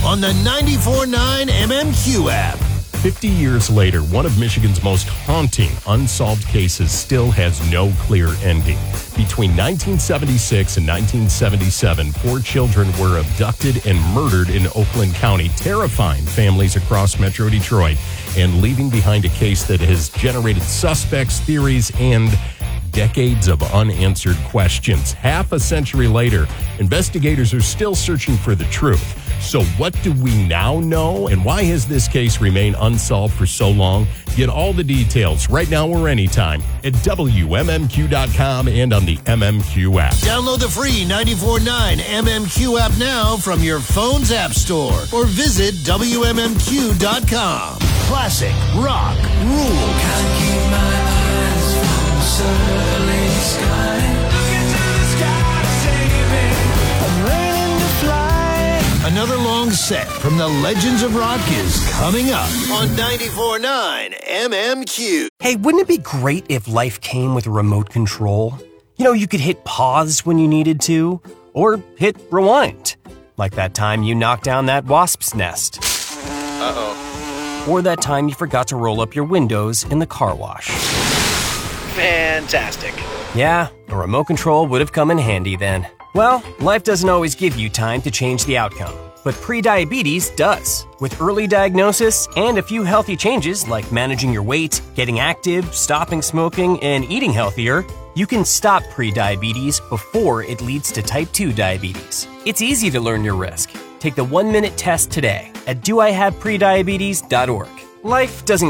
on the 94.9 MMQ app. 50 years later, one of Michigan's most haunting unsolved cases still has no clear ending. Between 1976 and 1977, 4 children were abducted and murdered in Oakland County, terrifying families across Metro Detroit and leaving behind a case that has generated suspects, theories, and decades of unanswered questions. Half a century later, investigators are still searching for the truth. So what do we now know, and why has this case remained unsolved for so long? Get all the details right now or anytime at WMMQ.com and on the MMQ app. Download the free 94.9 MMQ app now from your phone's app store or visit WMMQ.com. Classic, rock, rule. Can't keep my eyes from the surly sky. Look into the sky, save me. I'm learning to fly. Another long set from the Legends of Rock is coming up on 94.9 MMQ. Hey, wouldn't it be great if life came with a remote control? You know, you could hit pause when you needed to, or hit rewind. Like that time you knocked down that wasp's nest. Uh-oh. Or that time you forgot to roll up your windows in the car wash. Fantastic. Yeah, a remote control would have come in handy then. Well, life doesn't always give you time to change the outcome, but prediabetes does. With early diagnosis and a few healthy changes like managing your weight, getting active, stopping smoking, and eating healthier, you can stop prediabetes before it leads to type 2 diabetes. It's easy to learn your risk. Take the 1-minute test today at doihaveprediabetes.org. Life doesn't